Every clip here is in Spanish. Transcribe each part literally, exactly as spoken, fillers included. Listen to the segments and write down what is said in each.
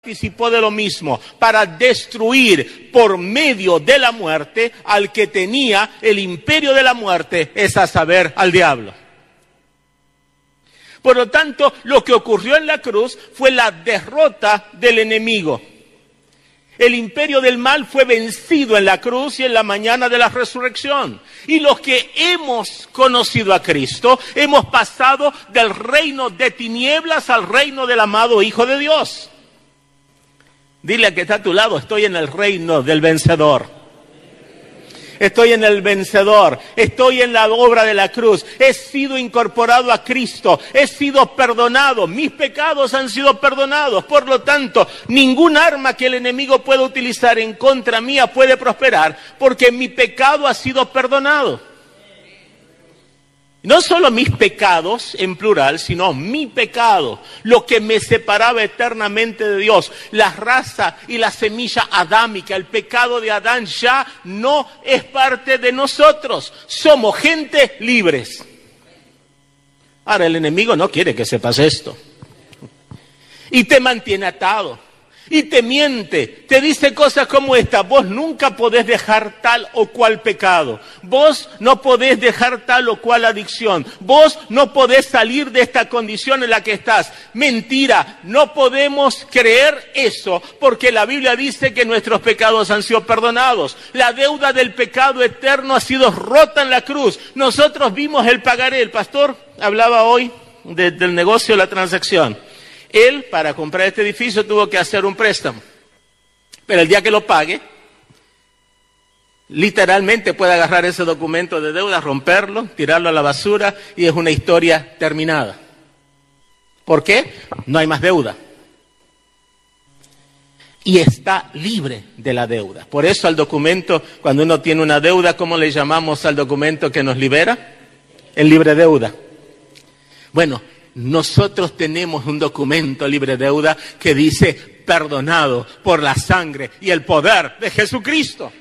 participó de lo mismo, para destruir por medio de la muerte al que tenía el imperio de la muerte, es a saber, al diablo. Por lo tanto, lo que ocurrió en la cruz fue la derrota del enemigo. El imperio del mal fue vencido en la cruz y en la mañana de la resurrección. Y los que hemos conocido a Cristo, hemos pasado del reino de tinieblas al reino del amado Hijo de Dios. Dile a que está a tu lado, estoy en el reino del vencedor. Estoy en el vencedor, estoy en la obra de la cruz, he sido incorporado a Cristo, he sido perdonado, mis pecados han sido perdonados. Por lo tanto, ningún arma que el enemigo pueda utilizar en contra mía puede prosperar, porque mi pecado ha sido perdonado. No solo mis pecados en plural, sino mi pecado, lo que me separaba eternamente de Dios, la raza y la semilla adámica, el pecado de Adán ya no es parte de nosotros, somos gente libres. Ahora el enemigo no quiere que sepas esto y te mantiene atado. Y te miente, te dice cosas como esta: vos nunca podés dejar tal o cual pecado, vos no podés dejar tal o cual adicción, vos no podés salir de esta condición en la que estás. Mentira, no podemos creer eso, porque la Biblia dice que nuestros pecados han sido perdonados. La deuda del pecado eterno ha sido rota en la cruz. Nosotros vimos el pagaré. El pastor hablaba hoy de, del negocio de la transacción. Él, para comprar este edificio, tuvo que hacer un préstamo. Pero el día que lo pague, literalmente puede agarrar ese documento de deuda, romperlo, tirarlo a la basura, y es una historia terminada. ¿Por qué? No hay más deuda. Y está libre de la deuda. Por eso al documento, cuando uno tiene una deuda, ¿cómo le llamamos al documento que nos libera? El libre deuda. Bueno, nosotros tenemos un documento libre de deuda que dice perdonado por la sangre y el poder de Jesucristo.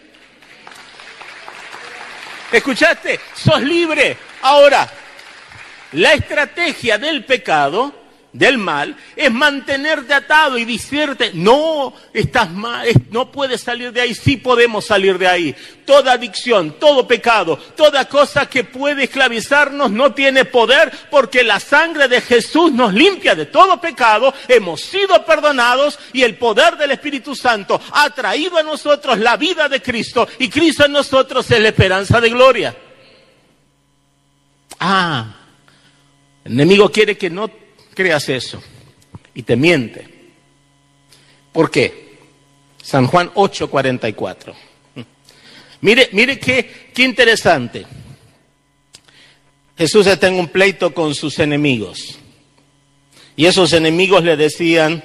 ¿Escuchaste? Sos libre. Ahora, la estrategia del pecado, del mal, es mantenerte atado y decirte: no, estás mal, no puedes salir de ahí. Sí podemos salir de ahí. Toda adicción, todo pecado, toda cosa que puede esclavizarnos no tiene poder, porque la sangre de Jesús nos limpia de todo pecado, hemos sido perdonados y el poder del Espíritu Santo ha traído a nosotros la vida de Cristo, y Cristo en nosotros es la esperanza de gloria. Ah, el enemigo quiere que no creas eso y te miente. ¿Por qué? San Juan ocho cuarenta y cuatro. Mire, mire qué, qué interesante. Jesús está en un pleito con sus enemigos. Y esos enemigos le decían,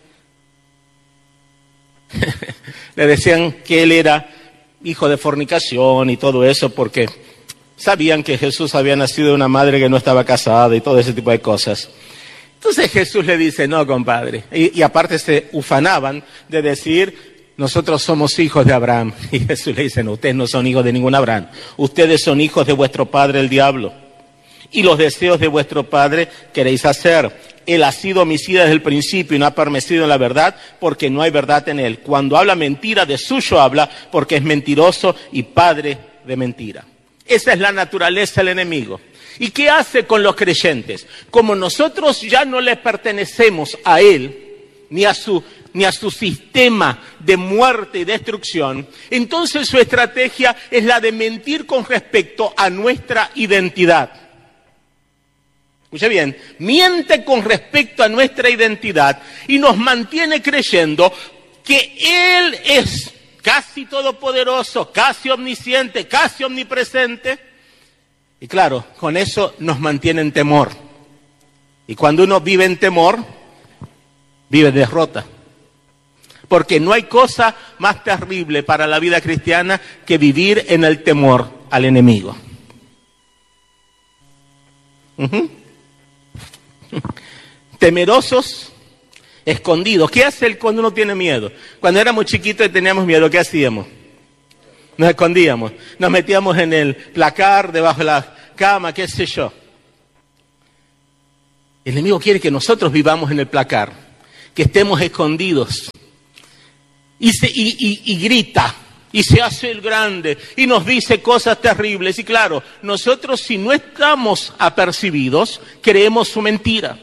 le decían que él era hijo de fornicación y todo eso, porque sabían que Jesús había nacido de una madre que no estaba casada y todo ese tipo de cosas. Entonces Jesús le dice: no, compadre. Y, y aparte se ufanaban de decir: nosotros somos hijos de Abraham. Y Jesús le dice: no, ustedes no son hijos de ningún Abraham. Ustedes son hijos de vuestro padre el diablo. Y los deseos de vuestro padre queréis hacer. Él ha sido homicida desde el principio y no ha permanecido en la verdad, porque no hay verdad en él. Cuando habla mentira, de suyo habla, porque es mentiroso y padre de mentira. Esa es la naturaleza del enemigo. ¿Y qué hace con los creyentes? Como nosotros ya no le pertenecemos a él, ni a su, ni a su sistema de muerte y destrucción, entonces su estrategia es la de mentir con respecto a nuestra identidad. Escuche bien, miente con respecto a nuestra identidad y nos mantiene creyendo que él es casi todopoderoso, casi omnisciente, casi omnipresente. Y claro, con eso nos mantiene en temor. Y cuando uno vive en temor, vive derrota. Porque no hay cosa más terrible para la vida cristiana que vivir en el temor al enemigo. Uh-huh. Temerosos, escondidos. ¿Qué hace él cuando uno tiene miedo? Cuando éramos chiquitos y teníamos miedo, ¿qué hacíamos? Nos escondíamos, nos metíamos en el placar, debajo de la cama, qué sé yo. El enemigo quiere que nosotros vivamos en el placar. que estemos escondidos. Y, se, y, y, y grita, y se hace el grande, y nos dice cosas terribles. Y claro, nosotros si no estamos apercibidos, creemos su mentira.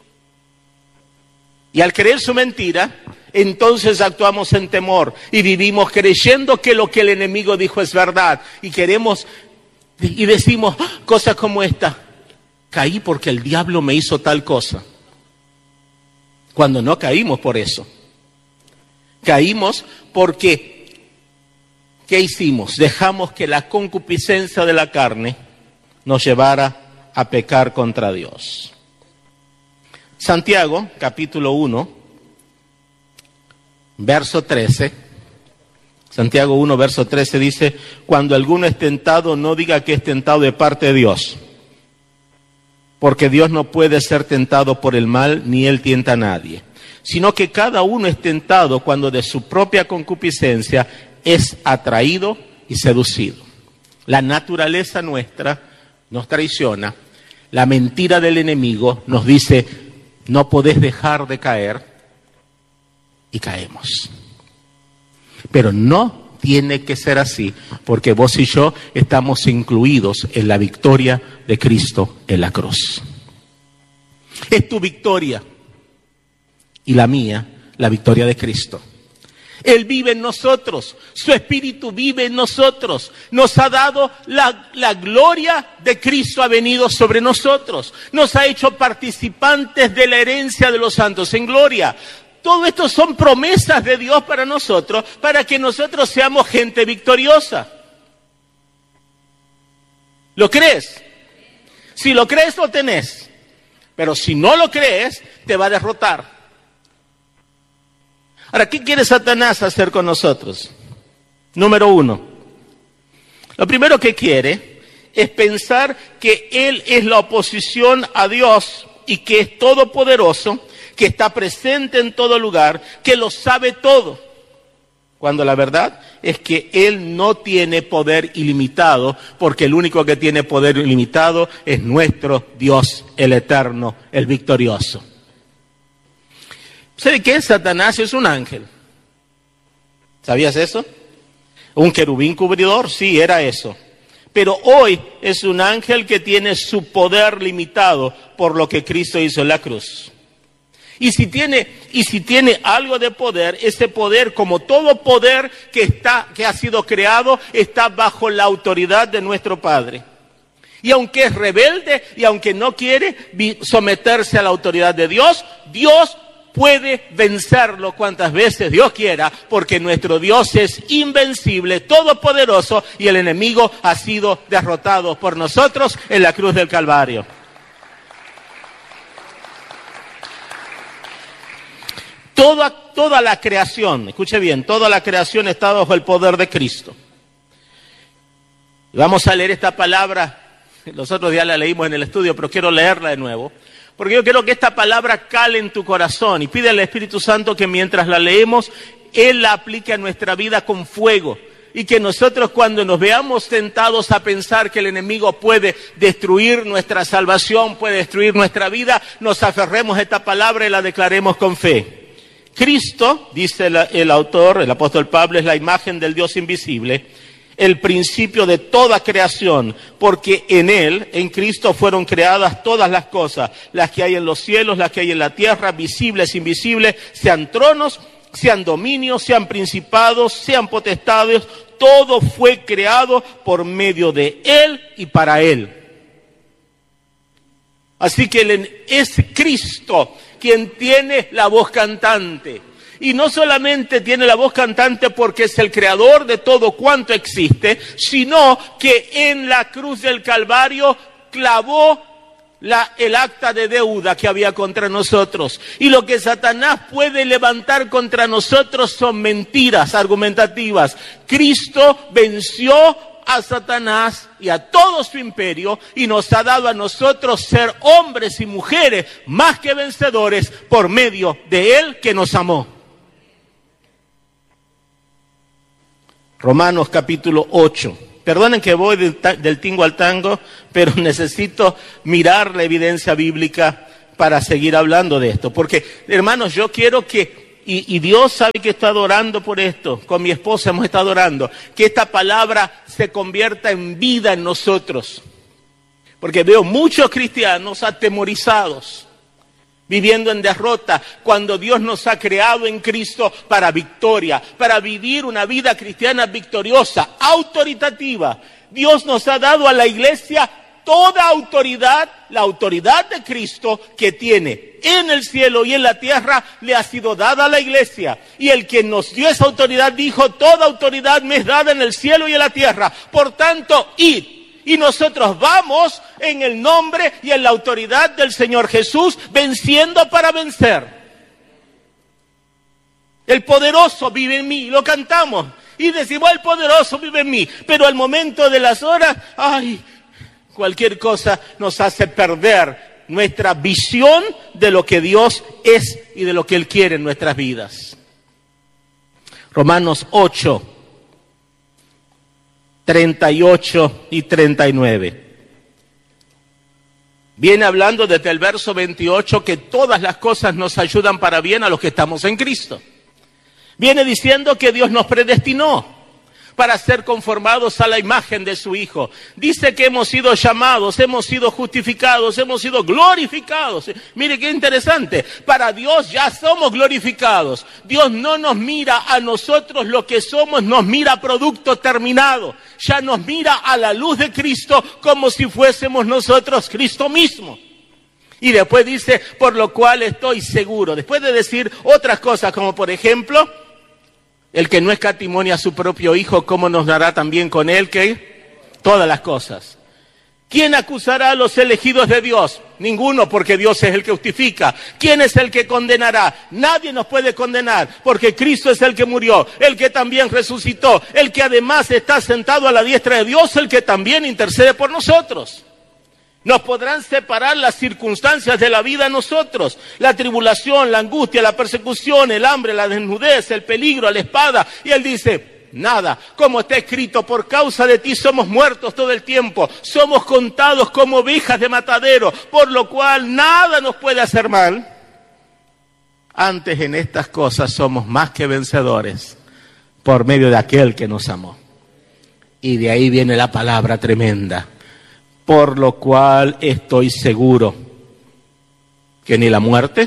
Y al creer su mentira, entonces actuamos en temor y vivimos creyendo que lo que el enemigo dijo es verdad. Y queremos, y decimos ¡ah! Cosas como esta: caí porque el diablo me hizo tal cosa. Cuando no caímos por eso. Caímos porque, ¿qué hicimos? Dejamos que la concupiscencia de la carne nos llevara a pecar contra Dios. Santiago, capítulo uno, verso trece. Santiago uno, verso trece dice: cuando alguno es tentado, no diga que es tentado de parte de Dios, porque Dios no puede ser tentado por el mal, ni él tienta a nadie, sino que cada uno es tentado cuando de su propia concupiscencia es atraído y seducido. La naturaleza nuestra nos traiciona, la mentira del enemigo nos dice: no podés dejar de caer, y caemos. Pero no tiene que ser así, porque vos y yo estamos incluidos en la victoria de Cristo en la cruz. Es tu victoria y la mía, la victoria de Cristo. Él vive en nosotros, su Espíritu vive en nosotros, nos ha dado la, la gloria de Cristo, ha venido sobre nosotros, nos ha hecho participantes de la herencia de los santos en gloria. Todo esto son promesas de Dios para nosotros, para que nosotros seamos gente victoriosa. ¿Lo crees? Si lo crees, lo tenés. Pero si no lo crees, te va a derrotar. Ahora, ¿qué quiere Satanás hacer con nosotros? Número uno, lo primero que quiere es pensar que Él es la oposición a Dios y que es todopoderoso, que está presente en todo lugar, que lo sabe todo. Cuando la verdad es que Él no tiene poder ilimitado, porque el único que tiene poder ilimitado es nuestro Dios, el eterno, el victorioso. ¿Sabe qué? Satanás es un ángel. ¿Sabías eso? Un querubín cubridor, sí, era eso. Pero hoy es un ángel que tiene su poder limitado por lo que Cristo hizo en la cruz. Y si tiene, y si tiene algo de poder, ese poder, como todo poder que está, que ha sido creado, está bajo la autoridad de nuestro Padre. Y aunque es rebelde y aunque no quiere someterse a la autoridad de Dios, Dios puede vencerlo cuantas veces Dios quiera, porque nuestro Dios es invencible, todopoderoso, y el enemigo ha sido derrotado por nosotros en la cruz del Calvario. Toda, toda la creación, escuche bien, toda la creación está bajo el poder de Cristo. Vamos a leer esta palabra, nosotros ya la leímos en el estudio, pero quiero leerla de nuevo. Porque yo quiero que esta palabra cale en tu corazón y pide al Espíritu Santo que mientras la leemos, Él la aplique a nuestra vida con fuego. Y que nosotros cuando nos veamos tentados a pensar que el enemigo puede destruir nuestra salvación, puede destruir nuestra vida, nos aferremos a esta palabra y la declaremos con fe. Cristo, dice el, el autor, el apóstol Pablo, es la imagen del Dios invisible, el principio de toda creación, porque en Él, en Cristo, fueron creadas todas las cosas, las que hay en los cielos, las que hay en la tierra, visibles, invisibles, sean tronos, sean dominios, sean principados, sean potestades, todo fue creado por medio de Él y para Él. Así que es Cristo quien tiene la voz cantante. Y no solamente tiene la voz cantante porque es el creador de todo cuanto existe, sino que en la cruz del Calvario clavó la, el acta de deuda que había contra nosotros. Y lo que Satanás puede levantar contra nosotros son mentiras argumentativas. Cristo venció a Satanás y a todo su imperio y nos ha dado a nosotros ser hombres y mujeres más que vencedores por medio de Él que nos amó. Romanos capítulo ocho. Perdonen que voy del, del tingo al tango, pero necesito mirar la evidencia bíblica para seguir hablando de esto. Porque, hermanos, yo quiero que, y, y Dios sabe que he estado orando por esto, con mi esposa hemos estado orando, que esta palabra se convierta en vida en nosotros. Porque veo muchos cristianos atemorizados, viviendo en derrota, cuando Dios nos ha creado en Cristo para victoria, para vivir una vida cristiana victoriosa, autoritativa. Dios nos ha dado a la iglesia toda autoridad, la autoridad de Cristo que tiene en el cielo y en la tierra, le ha sido dada a la iglesia. Y el que nos dio esa autoridad dijo, toda autoridad me es dada en el cielo y en la tierra. Por tanto, id. Y nosotros vamos en el nombre y en la autoridad del Señor Jesús, venciendo para vencer. El poderoso vive en mí, lo cantamos. Y decimos, el poderoso vive en mí. Pero al momento de las horas, ay, cualquier cosa nos hace perder nuestra visión de lo que Dios es y de lo que Él quiere en nuestras vidas. Romanos ocho. treinta y ocho y treinta y nueve. Viene hablando desde el verso veintiocho que todas las cosas nos ayudan para bien a los que estamos en Cristo. Viene diciendo que Dios nos predestinó para ser conformados a la imagen de su Hijo. Dice que hemos sido llamados, hemos sido justificados, hemos sido glorificados. Mire qué interesante, para Dios ya somos glorificados. Dios no nos mira a nosotros lo que somos, nos mira producto terminado. Ya nos mira a la luz de Cristo como si fuésemos nosotros Cristo mismo. Y después dice, por lo cual estoy seguro. Después de decir otras cosas como por ejemplo, el que no escatimó a su propio Hijo, ¿cómo nos dará también con Él que todas las cosas? ¿Quién acusará a los elegidos de Dios? Ninguno, porque Dios es el que justifica. ¿Quién es el que condenará? Nadie nos puede condenar, porque Cristo es el que murió, el que también resucitó, el que además está sentado a la diestra de Dios, el que también intercede por nosotros. Nos podrán separar las circunstancias de la vida a nosotros, la tribulación, la angustia, la persecución, el hambre, la desnudez, el peligro, la espada. Y Él dice, nada, como está escrito, por causa de ti somos muertos todo el tiempo, somos contados como ovejas de matadero, por lo cual nada nos puede hacer mal. Antes en estas cosas somos más que vencedores, por medio de aquel que nos amó. Y de ahí viene la palabra tremenda. Por lo cual estoy seguro que ni la muerte,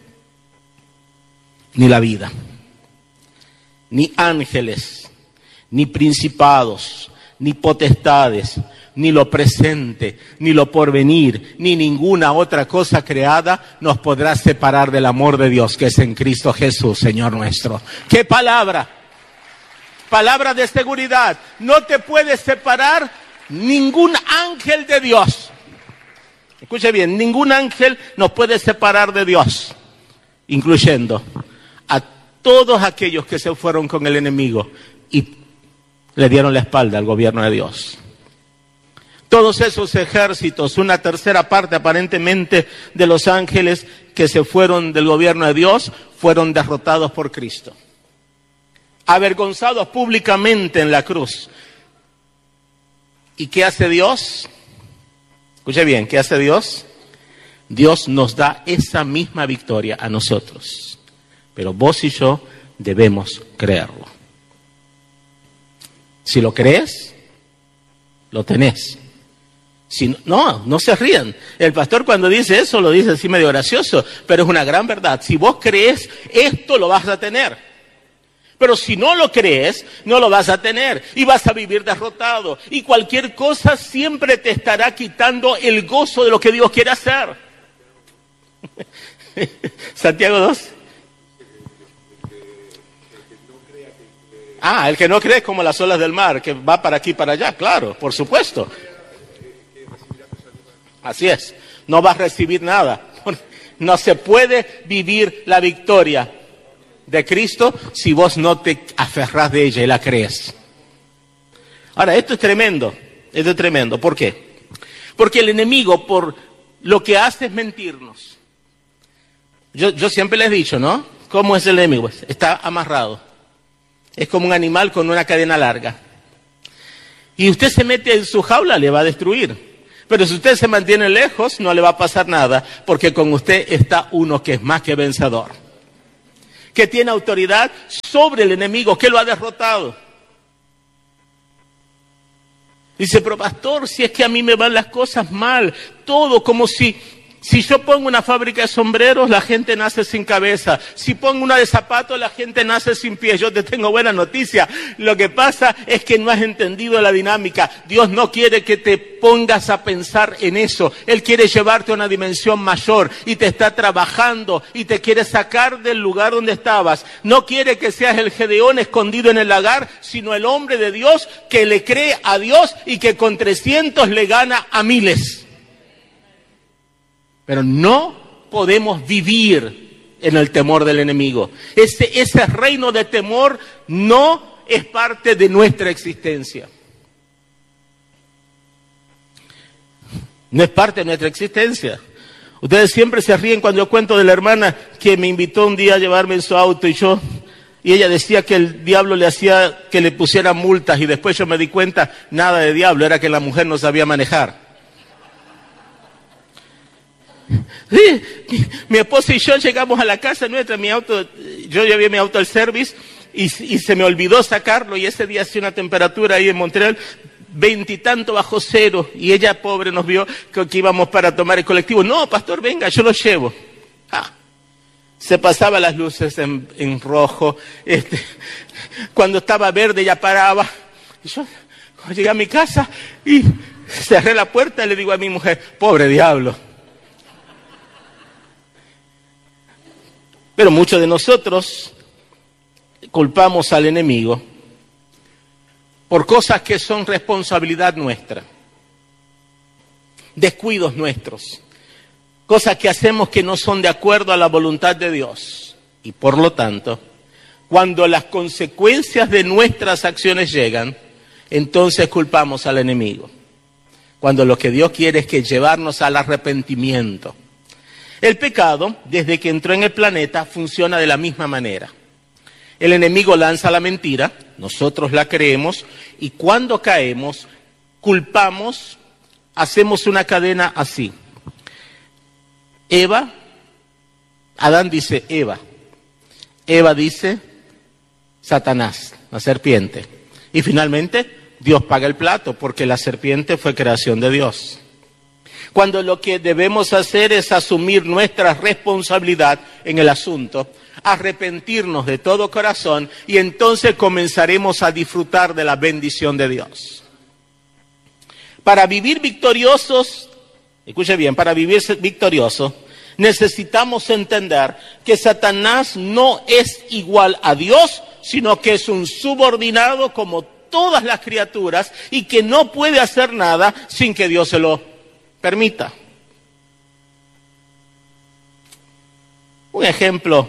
ni la vida, ni ángeles, ni principados, ni potestades, ni lo presente, ni lo porvenir, ni ninguna otra cosa creada nos podrá separar del amor de Dios que es en Cristo Jesús, Señor nuestro. ¡Qué palabra! Palabra de seguridad. No te puedes separar ningún ángel de Dios. Escuche bien, ningún ángel nos puede separar de Dios, incluyendo a todos aquellos que se fueron con el enemigo y le dieron la espalda al gobierno de Dios. Todos esos ejércitos, una tercera parte aparentemente de los ángeles que se fueron del gobierno de Dios, fueron derrotados por Cristo, avergonzados públicamente en la cruz. ¿Y qué hace Dios? Escuche bien, ¿qué hace Dios? Dios nos da esa misma victoria a nosotros. Pero vos y yo debemos creerlo. Si lo crees, lo tenés. Si no, no, no se rían. El pastor cuando dice eso lo dice así medio gracioso, pero es una gran verdad. Si vos crees, esto lo vas a tener. Pero si no lo crees, no lo vas a tener y vas a vivir derrotado. Y cualquier cosa siempre te estará quitando el gozo de lo que Dios quiere hacer. Santiago dos. Ah, el que no cree es como las olas del mar, que va para aquí y para allá, claro, por supuesto. Así es, no vas a recibir nada. No se puede vivir la victoria de Cristo si vos no te aferrás de ella y la crees. Ahora, esto es tremendo, esto es tremendo. ¿Por qué? Porque el enemigo, por lo que hace es mentirnos. Yo, yo siempre les he dicho, ¿no? ¿Cómo es el enemigo? Está amarrado. Es como un animal con una cadena larga. Y usted se mete en su jaula, le va a destruir. Pero si usted se mantiene lejos, no le va a pasar nada, porque con usted está uno que es más que vencedor, que tiene autoridad sobre el enemigo, que lo ha derrotado. Dice, pero pastor, si es que a mí me van las cosas mal, todo como si... Si yo pongo una fábrica de sombreros, la gente nace sin cabeza. Si pongo una de zapatos, la gente nace sin pies. Yo te tengo buena noticia. Lo que pasa es que no has entendido la dinámica. Dios no quiere que te pongas a pensar en eso. Él quiere llevarte a una dimensión mayor y te está trabajando y te quiere sacar del lugar donde estabas. No quiere que seas el Gedeón escondido en el lagar, sino el hombre de Dios que le cree a Dios y que con trescientos le gana a miles. Pero no podemos vivir en el temor del enemigo. Ese, ese reino de temor no es parte de nuestra existencia. No es parte de nuestra existencia. Ustedes siempre se ríen cuando yo cuento de la hermana que me invitó un día a llevarme en su auto y yo... Y ella decía que el diablo le hacía que le pusiera multas y después yo me di cuenta, nada de diablo, era que la mujer no sabía manejar. Sí, mi, mi esposa y yo llegamos a la casa nuestra, mi auto, yo llevé mi auto al service y, y se me olvidó sacarlo y ese día hacía una temperatura ahí en Montreal, veintitanto bajo cero y ella pobre nos vio que, que íbamos para tomar el colectivo. No, pastor, venga, yo lo llevo. Ah, se pasaba las luces en, en rojo, este, cuando estaba verde ya paraba. Y yo llegué a mi casa y cerré la puerta y le digo a mi mujer, pobre diablo. Pero muchos de nosotros culpamos al enemigo por cosas que son responsabilidad nuestra, descuidos nuestros, cosas que hacemos que no son de acuerdo a la voluntad de Dios. Y por lo tanto, cuando las consecuencias de nuestras acciones llegan, entonces culpamos al enemigo. Cuando lo que Dios quiere es que llevarnos al arrepentimiento. El pecado, desde que entró en el planeta, funciona de la misma manera. El enemigo lanza la mentira, nosotros la creemos, y cuando caemos, culpamos, hacemos una cadena así. Eva, Adán dice Eva, Eva dice Satanás, la serpiente. Y finalmente, Dios paga el plato, porque la serpiente fue creación de Dios. Cuando lo que debemos hacer es asumir nuestra responsabilidad en el asunto, arrepentirnos de todo corazón y entonces comenzaremos a disfrutar de la bendición de Dios. Para vivir victoriosos, escuche bien, para vivir victoriosos necesitamos entender que Satanás no es igual a Dios, sino que es un subordinado como todas las criaturas y que no puede hacer nada sin que Dios se lo permita. Un ejemplo,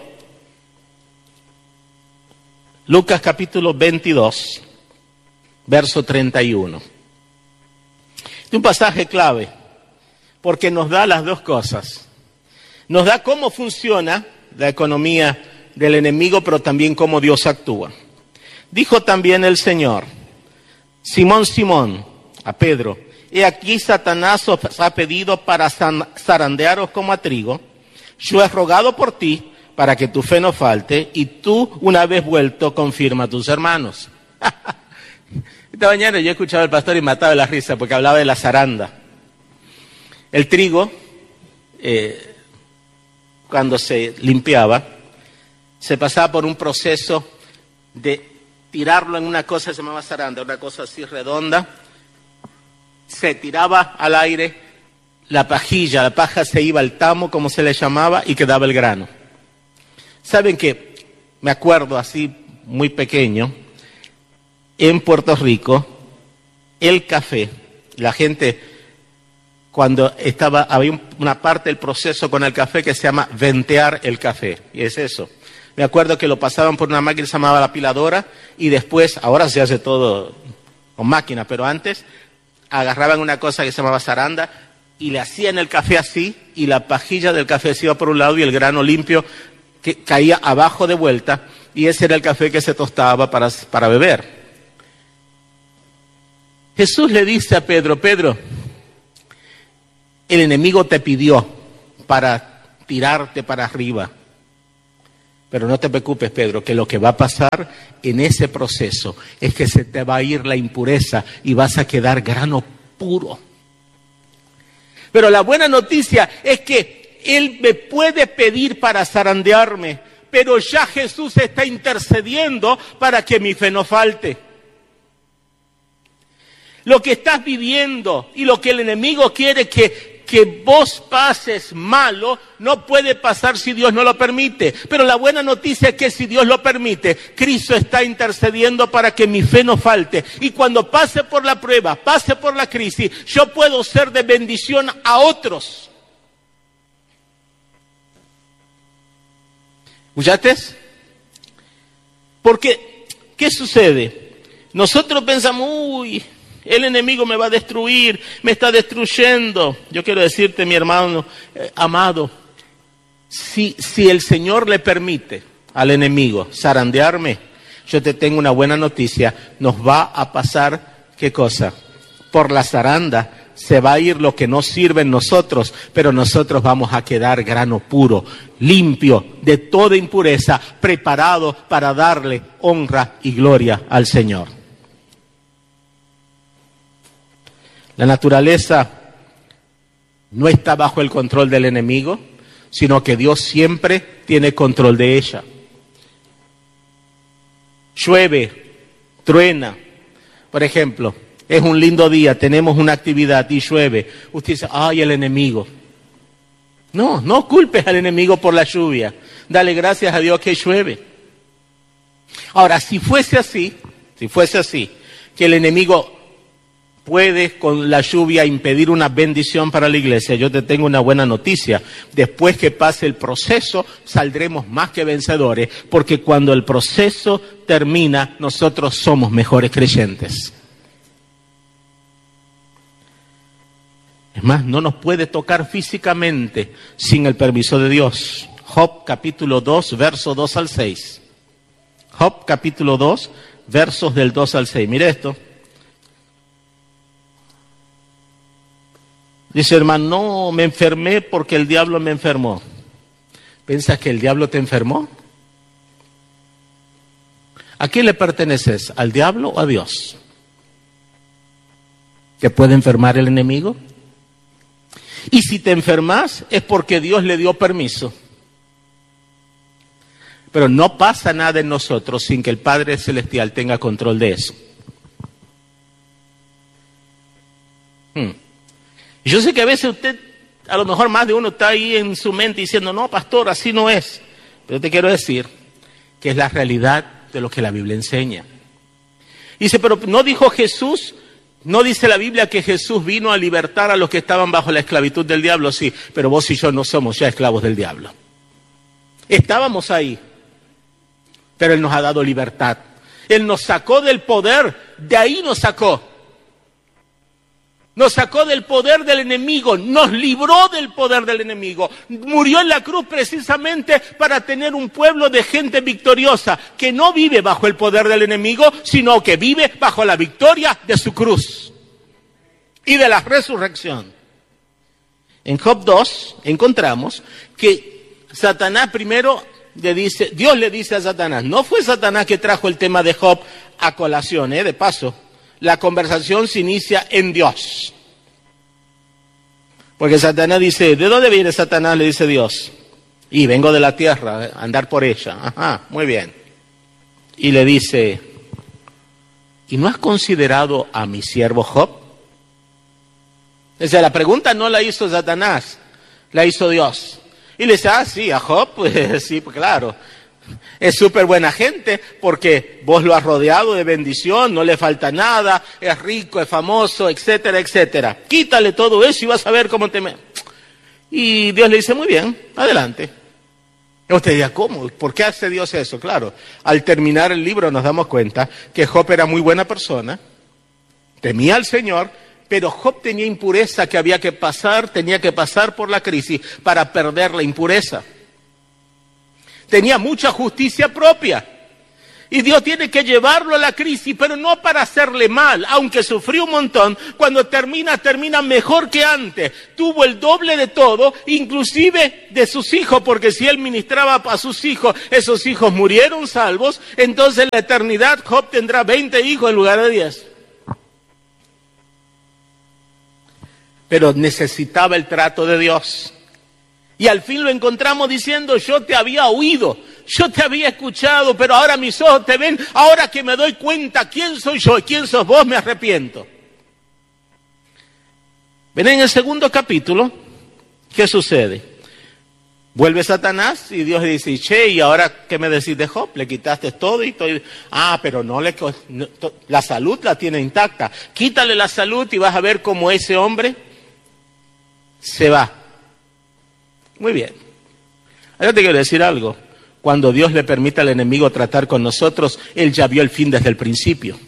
Lucas capítulo veintidós, verso treinta y uno. Es un pasaje clave, porque nos da las dos cosas. Nos da cómo funciona la economía del enemigo, pero también cómo Dios actúa. Dijo también el Señor, Simón, Simón, a Pedro, he aquí Satanás os ha pedido para zarandearos como a trigo. Yo he rogado por ti para que tu fe no falte y tú, una vez vuelto, confirma a tus hermanos. Esta mañana yo escuchaba al pastor y mataba la risa porque hablaba de la zaranda. El trigo, eh, cuando se limpiaba, se pasaba por un proceso de tirarlo en una cosa que se llamaba zaranda, una cosa así redonda. Se tiraba al aire la pajilla, la paja se iba al tamo, como se le llamaba, y quedaba el grano. ¿Saben qué? Me acuerdo así, muy pequeño, en Puerto Rico, el café, la gente, cuando estaba, había una parte del proceso con el café que se llama ventear el café, y es eso. Me acuerdo que lo pasaban por una máquina que se llamaba la piladora, y después, ahora se hace todo con máquina, pero antes agarraban una cosa que se llamaba zaranda y le hacían el café así y la pajilla del café se iba por un lado y el grano limpio que caía abajo de vuelta y ese era el café que se tostaba para, para beber. Jesús le dice a Pedro, Pedro, el enemigo te pidió para tirarte para arriba. Pero no te preocupes, Pedro, que lo que va a pasar en ese proceso es que se te va a ir la impureza y vas a quedar grano puro. Pero la buena noticia es que Él me puede pedir para zarandearme, pero ya Jesús está intercediendo para que mi fe no falte. Lo que estás viviendo y lo que el enemigo quiere que, que vos pases malo, no puede pasar si Dios no lo permite. Pero la buena noticia es que si Dios lo permite, Cristo está intercediendo para que mi fe no falte. Y cuando pase por la prueba, pase por la crisis, yo puedo ser de bendición a otros. ¿Escuchaste? Porque, ¿qué sucede? Nosotros pensamos, uy, el enemigo me va a destruir, me está destruyendo. Yo quiero decirte, mi hermano eh, amado, si, si el Señor le permite al enemigo zarandearme, yo te tengo una buena noticia, nos va a pasar, ¿qué cosa? Por la zaranda se va a ir lo que no sirve en nosotros, pero nosotros vamos a quedar grano puro, limpio de toda impureza, preparado para darle honra y gloria al Señor. La naturaleza no está bajo el control del enemigo, sino que Dios siempre tiene control de ella. Llueve, truena, por ejemplo, es un lindo día, tenemos una actividad y llueve. Usted dice, ay, el enemigo. No, no culpes al enemigo por la lluvia. Dale gracias a Dios que llueve. Ahora, si fuese así, si fuese así, que el enemigo puede con la lluvia impedir una bendición para la iglesia, yo te tengo una buena noticia. Después que pase el proceso, saldremos más que vencedores, porque cuando el proceso termina, nosotros somos mejores creyentes. Es más, no nos puede tocar físicamente sin el permiso de Dios. Job capítulo dos, versos dos al seis. Job capítulo dos, versos del dos al seis. Mire esto. Dice, hermano, no, me enfermé porque el diablo me enfermó. ¿Piensas que el diablo te enfermó? ¿A quién le perteneces? ¿Al diablo o a Dios? ¿Te puede enfermar el enemigo? Y si te enfermas es porque Dios le dio permiso. Pero no pasa nada en nosotros sin que el Padre Celestial tenga control de eso. Hmm. Yo sé que a veces usted, a lo mejor más de uno está ahí en su mente diciendo, no, pastor, así no es. Pero te quiero decir que es la realidad de lo que la Biblia enseña. Dice, pero no dijo Jesús, no dice la Biblia que Jesús vino a libertar a los que estaban bajo la esclavitud del diablo. Sí, pero vos y yo no somos ya esclavos del diablo. Estábamos ahí, pero Él nos ha dado libertad. Él nos sacó del poder, de ahí nos sacó. Nos sacó del poder del enemigo, nos libró del poder del enemigo. Murió en la cruz precisamente para tener un pueblo de gente victoriosa, que no vive bajo el poder del enemigo, sino que vive bajo la victoria de su cruz y de la resurrección. En Job dos encontramos que Satanás primero le dice, Dios le dice a Satanás, no fue Satanás que trajo el tema de Job a colación, ¿eh? De paso. La conversación se inicia en Dios. Porque Satanás dice, ¿de dónde viene Satanás? Le dice Dios. Y vengo de la tierra, a andar por ella. Ajá, muy bien. Y le dice, ¿y no has considerado a mi siervo Job? O sea, la pregunta no la hizo Satanás, la hizo Dios. Y le dice, ah, sí, a Job, pues sí, pues claro. Es súper buena gente porque vos lo has rodeado de bendición, no le falta nada, es rico, es famoso, etcétera, etcétera. Quítale todo eso y vas a ver cómo te... Me... Y Dios le dice, muy bien, adelante. Y usted dirá, ¿cómo? ¿Por qué hace Dios eso? Claro, al terminar el libro nos damos cuenta que Job era muy buena persona, temía al Señor, pero Job tenía impureza que había que pasar, tenía que pasar por la crisis para perder la impureza. Tenía mucha justicia propia. Y Dios tiene que llevarlo a la crisis, pero no para hacerle mal, aunque sufrió un montón. Cuando termina, termina mejor que antes. Tuvo el doble de todo, inclusive de sus hijos, porque si él ministraba a sus hijos, esos hijos murieron salvos. Entonces en la eternidad Job tendrá veinte hijos en lugar de diez. Pero necesitaba el trato de Dios. Y al fin lo encontramos diciendo, yo te había oído, yo te había escuchado, pero ahora mis ojos te ven, ahora que me doy cuenta quién soy yo y quién sos vos, me arrepiento. Ven, en el segundo capítulo, ¿qué sucede? Vuelve Satanás y Dios dice, che, ¿y ahora qué me decís de Job? Le quitaste todo y estoy... Ah, pero no le... No, la salud la tiene intacta. Quítale la salud y vas a ver cómo ese hombre se va. Muy bien. Ahora te quiero decir algo. Cuando Dios le permite al enemigo tratar con nosotros, Él ya vio el fin desde el principio.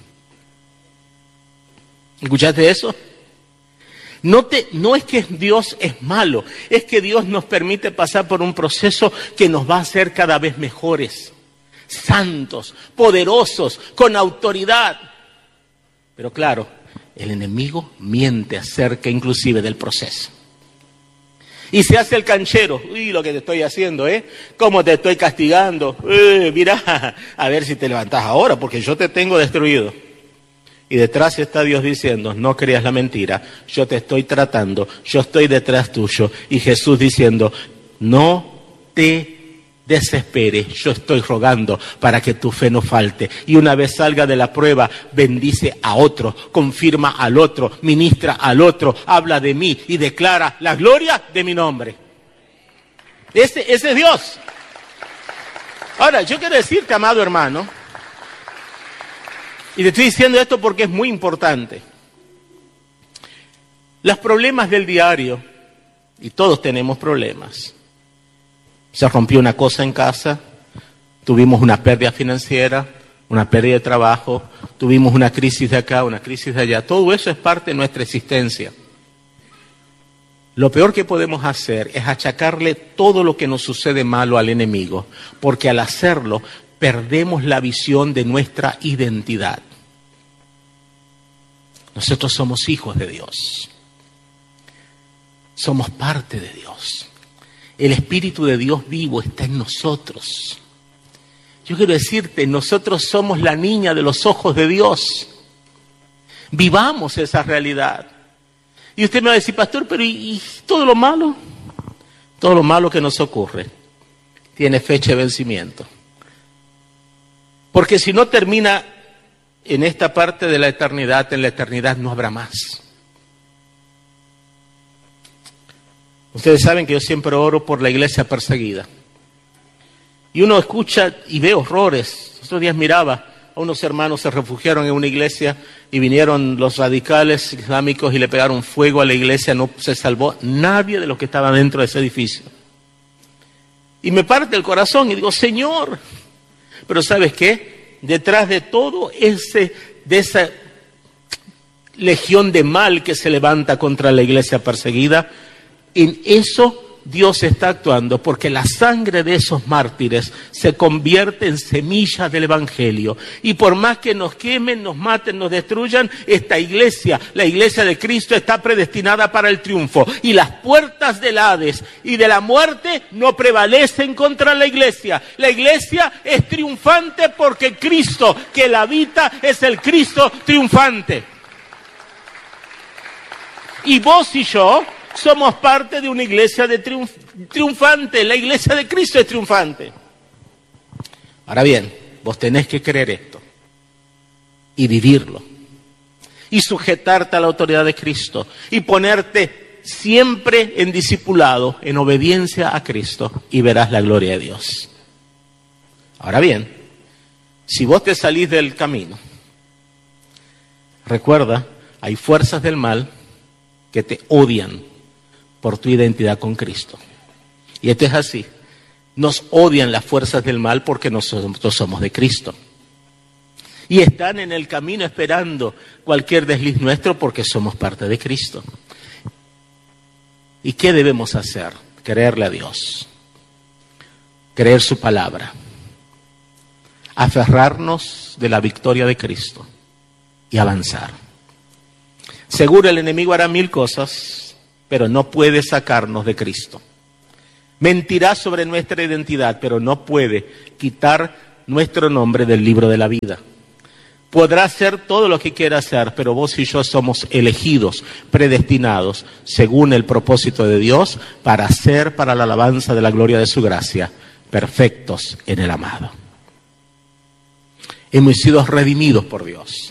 ¿Escuchaste eso? No, te, no es que Dios es malo, es que Dios nos permite pasar por un proceso que nos va a hacer cada vez mejores, santos, poderosos, con autoridad. Pero claro, el enemigo miente acerca inclusive del proceso. Y se hace el canchero. Uy, lo que te estoy haciendo, ¿eh? ¿Cómo te estoy castigando? Eh, mira, a ver si te levantás ahora, porque yo te tengo destruido. Y detrás está Dios diciendo, no creas la mentira, yo te estoy tratando, yo estoy detrás tuyo. Y Jesús diciendo, no te desesperes, yo estoy rogando para que tu fe no falte. Y una vez salga de la prueba, bendice a otro, confirma al otro, ministra al otro, habla de mí y declara la gloria de mi nombre. Ese, ese es Dios. Ahora, yo quiero decirte, amado hermano, y te estoy diciendo esto porque es muy importante. Los problemas del diario, y todos tenemos problemas. Se rompió una cosa en casa, tuvimos una pérdida financiera, una pérdida de trabajo, tuvimos una crisis de acá, una crisis de allá. Todo eso es parte de nuestra existencia. Lo peor que podemos hacer es achacarle todo lo que nos sucede malo al enemigo, porque al hacerlo perdemos la visión de nuestra identidad. Nosotros somos hijos de Dios. Somos parte de Dios. El Espíritu de Dios vivo está en nosotros. Yo quiero decirte, nosotros somos la niña de los ojos de Dios. Vivamos esa realidad. Y usted me va a decir, pastor, pero ¿y, y todo lo malo? Todo lo malo que nos ocurre tiene fecha de vencimiento. Porque si no termina en esta parte de la eternidad, en la eternidad no habrá más. Ustedes saben que yo siempre oro por la iglesia perseguida. Y uno escucha y ve horrores. Estos días miraba a unos hermanos se refugiaron en una iglesia y vinieron los radicales islámicos y le pegaron fuego a la iglesia. No se salvó nadie de los que estaban dentro de ese edificio. Y me parte el corazón y digo, Señor, pero ¿sabes qué? Detrás de todo ese, de esa legión de mal que se levanta contra la iglesia perseguida, en eso Dios está actuando, porque la sangre de esos mártires se convierte en semillas del Evangelio. Y por más que nos quemen, nos maten, nos destruyan, esta iglesia, la iglesia de Cristo, está predestinada para el triunfo. Y las puertas del Hades y de la muerte no prevalecen contra la iglesia. La iglesia es triunfante porque Cristo que la habita es el Cristo triunfante. Y vos y yo somos parte de una iglesia de triunf triunfante. La iglesia de Cristo es triunfante. Ahora bien, vos tenés que creer esto y vivirlo y sujetarte a la autoridad de Cristo y ponerte siempre en discipulado, en obediencia a Cristo, y verás la gloria de Dios. Ahora bien, si vos te salís del camino, recuerda, hay fuerzas del mal que te odian por tu identidad con Cristo. Y esto es así. Nos odian las fuerzas del mal porque nosotros somos de Cristo. Y están en el camino esperando cualquier desliz nuestro porque somos parte de Cristo. ¿Y qué debemos hacer? Creerle a Dios. Creer su palabra. aferrarnos de la victoria de Cristo y avanzar. Seguro el enemigo hará mil cosas, pero no puede sacarnos de Cristo. Mentirá sobre nuestra identidad, pero no puede quitar nuestro nombre del libro de la vida. Podrá hacer todo lo que quiera hacer, pero vos y yo somos elegidos, predestinados, según el propósito de Dios, para hacer para la alabanza de la gloria de su gracia, perfectos en el amado. Hemos sido redimidos por Dios.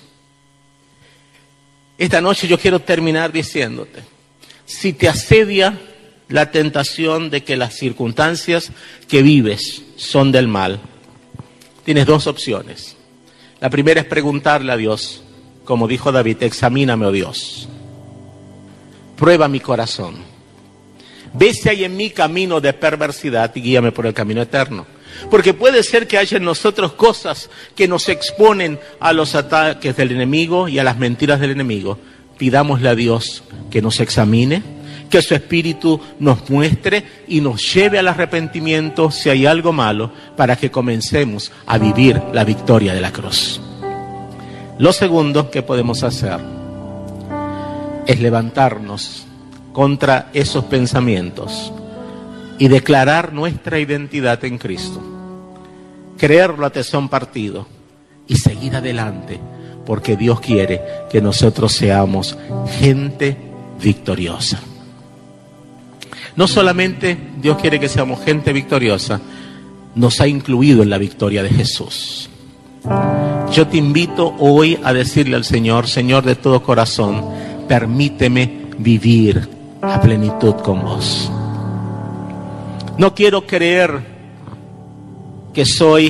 Esta noche yo quiero terminar diciéndote, si te asedia la tentación de que las circunstancias que vives son del mal, tienes dos opciones. La primera es preguntarle a Dios, como dijo David, examíname, oh Dios, prueba mi corazón, ve si hay en mí camino de perversidad y guíame por el camino eterno. Porque puede ser que haya en nosotros cosas que nos exponen a los ataques del enemigo y a las mentiras del enemigo. Pidámosle a Dios que nos examine, que su Espíritu nos muestre y nos lleve al arrepentimiento si hay algo malo, para que comencemos a vivir la victoria de la cruz. Lo segundo que podemos hacer es levantarnos contra esos pensamientos y declarar nuestra identidad en Cristo, creerlo a tesón partido y seguir adelante, porque Dios quiere que nosotros seamos gente victoriosa. No solamente Dios quiere que seamos gente victoriosa, nos ha incluido en la victoria de Jesús. Yo te invito hoy a decirle al Señor, Señor, de todo corazón, permíteme vivir a plenitud con vos. No quiero creer que soy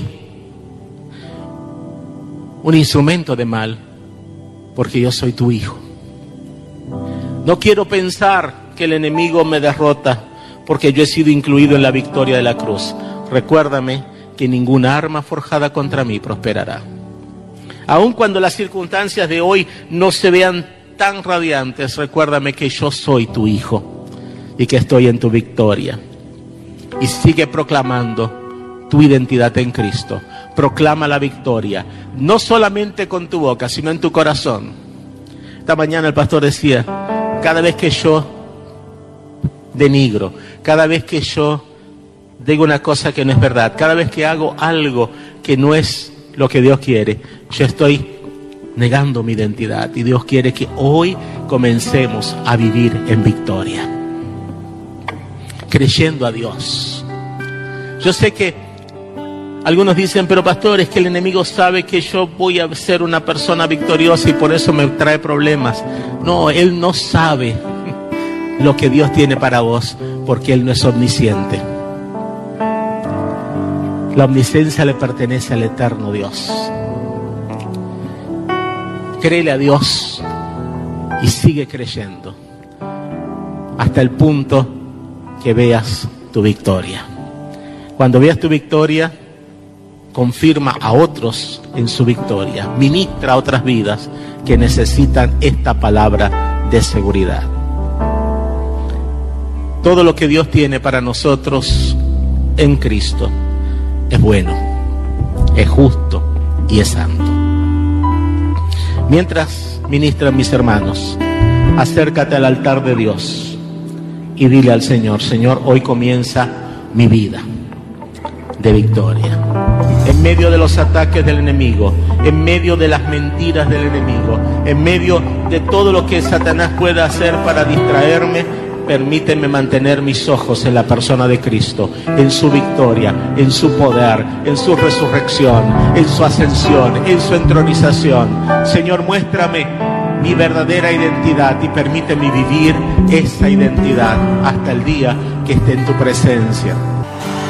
un instrumento de mal, porque yo soy tu hijo. No quiero pensar que el enemigo me derrota, porque yo he sido incluido en la victoria de la cruz. Recuérdame que ninguna arma forjada contra mí prosperará. Aun cuando las circunstancias de hoy no se vean tan radiantes, recuérdame que yo soy tu hijo y que estoy en tu victoria. Y sigue proclamando tu identidad en Cristo. Proclama la victoria, no solamente con tu boca, sino en tu corazón. Esta mañana el pastor decía, cada vez que yo denigro, cada vez que yo digo una cosa que no es verdad, cada vez que hago algo que no es lo que Dios quiere, yo estoy negando mi identidad. Y Dios quiere que hoy comencemos a vivir en victoria, creyendo a Dios. Yo sé que algunos dicen, pero pastor, es que el enemigo sabe que yo voy a ser una persona victoriosa y por eso me trae problemas. No, él no sabe lo que Dios tiene para vos, porque él no es omnisciente. La omnisciencia le pertenece al eterno Dios. Créele a Dios y sigue creyendo hasta el punto que veas tu victoria. Cuando veas tu victoria, confirma a otros en su victoria. Ministra a otras vidas que necesitan esta palabra de seguridad. Todo lo que Dios tiene para nosotros en Cristo es bueno, es justo y es santo. Mientras ministran mis hermanos, acércate al altar de Dios y dile al Señor, Señor, hoy comienza mi vida de victoria. En medio de los ataques del enemigo, en medio de las mentiras del enemigo, en medio de todo lo que Satanás pueda hacer para distraerme, permíteme mantener mis ojos en la persona de Cristo, en su victoria, en su poder, en su resurrección, en su ascensión, en su entronización. Señor, muéstrame mi verdadera identidad y permíteme vivir esa identidad hasta el día que esté en tu presencia.